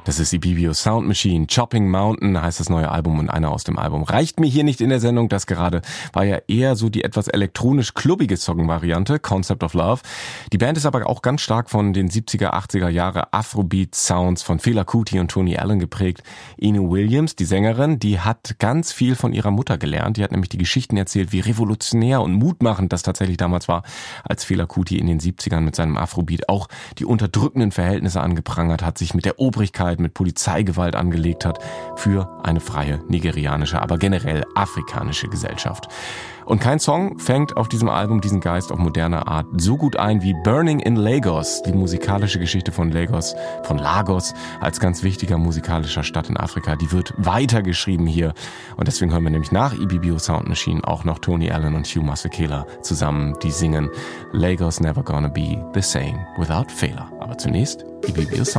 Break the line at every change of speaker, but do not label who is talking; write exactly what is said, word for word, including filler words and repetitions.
Das ist Ibibio Sound Machine. Chopping Mountain heißt das neue Album und einer aus dem Album. Reicht mir hier nicht in der Sendung, das gerade war ja eher so die etwas elektronisch-klubbige Song-Variante, Concept of Love. Die Band ist aber auch ganz stark von den siebziger, achtziger Jahre Afrobeat-Sounds von Fela Kuti und Tony Allen geprägt. Inu Williams, die Sängerin, die hat ganz viel von ihrer Mutter gelernt. Die hat nämlich die Geschichten erzählt, wie revolutionär und mutmachend das tatsächlich damals war, als Fela Kuti in den siebzigern mit seinem Afrobeat auch die unterdrückenden Verhältnisse angeprangert hat, sich mit der Obrigkeit, mit Polizeigewalt angelegt hat für eine freie nigerianische, aber generell afrikanische Gesellschaft. Und kein Song fängt auf diesem Album diesen Geist auf moderne Art so gut ein wie Burning in Lagos, die musikalische Geschichte von Lagos, von Lagos als ganz wichtiger musikalischer Stadt in Afrika. Die wird weitergeschrieben hier und deswegen hören wir nämlich nach Ibibio Sound Machine auch noch Tony Allen und Hugh Masekela zusammen, die singen Lagos never gonna be the same without Fela. Aber zunächst Ibibio Sound